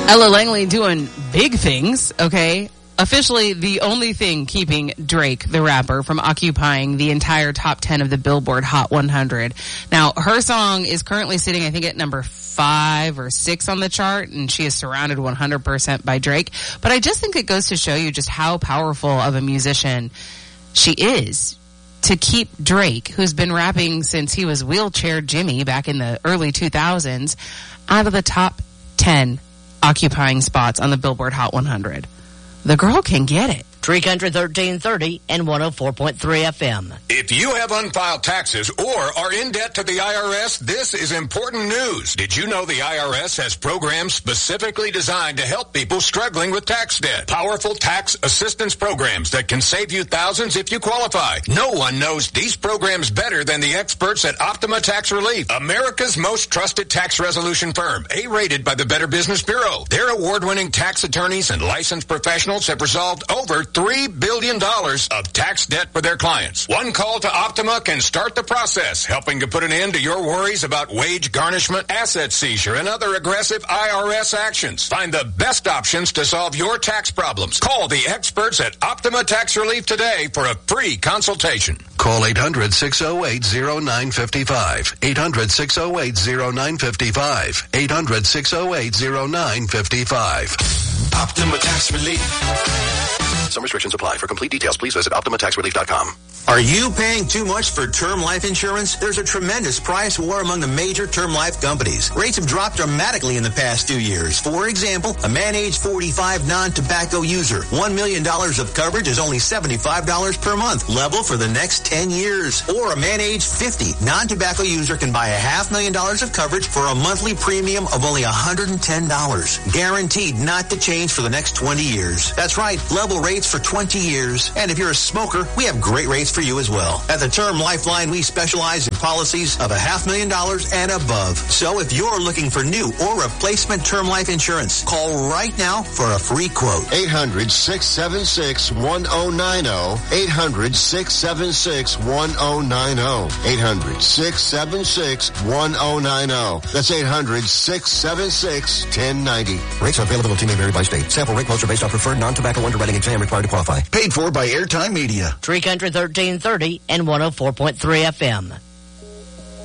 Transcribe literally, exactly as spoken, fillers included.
Ella Langley doing big things, okay? Officially the only thing keeping Drake, the rapper, from occupying the entire top ten of the Billboard Hot one hundred. Now, her song is currently sitting, I think, at number five or six on the chart, and she is surrounded one hundred percent by Drake. But I just think it goes to show you just how powerful of a musician she is to keep Drake, who's been rapping since he was Wheelchair Jimmy back in the early two thousands, out of the top ten occupying spots on the Billboard Hot one hundred. The girl can get it. three hundred thirteen thirty and one oh four point three F M. If you have unfiled taxes or are in debt to the I R S, this is important news. Did you know the I R S has programs specifically designed to help people struggling with tax debt? Powerful tax assistance programs that can save you thousands if you qualify. No one knows these programs better than the experts at Optima Tax Relief, America's most trusted tax resolution firm, A-rated by the Better Business Bureau. Their award-winning tax attorneys and licensed professionals have resolved over three billion dollars of tax debt for their clients. One call to Optima can start the process, helping to put an end to your worries about wage garnishment, asset seizure, and other aggressive I R S actions. Find the best options to solve your tax problems. Call the experts at Optima Tax Relief today for a free consultation. Call eight hundred, six oh eight, oh nine five five. eight hundred, six oh eight, oh nine five five. eight hundred, six oh eight, oh nine five five. Optima Tax Relief. Some restrictions apply. For complete details, please visit Optima Tax Relief dot com. Are you paying too much for term life insurance? There's a tremendous price war among the major term life companies. Rates have dropped dramatically in the past two years. For example, a man age forty-five non-tobacco user, one million dollars of coverage is only seventy-five dollars per month, level for the next ten years. Or a man age fifty non-tobacco user can buy a half million dollars of coverage for a monthly premium of only one hundred ten dollars. Guaranteed not to change for the next twenty years. That's right, level rates for twenty years. And if you're a smoker, we have great rates for you as well. At the Term Lifeline, we specialize in policies of a half million dollars and above. So if you're looking for new or replacement term life insurance, call right now for a free quote. eight hundred, six seven six, one oh nine oh. eight hundred, six seven six, one oh nine oh. eight hundred, six seven six, one oh nine oh. That's eight hundred, six seven six, one oh nine oh. Rates are available to may vary by state. Sample rate quotes are based on preferred non-tobacco underwriting exam required to qualify. Paid for by Airtime Media. three hundred thirteen thirty and one oh four point three F M.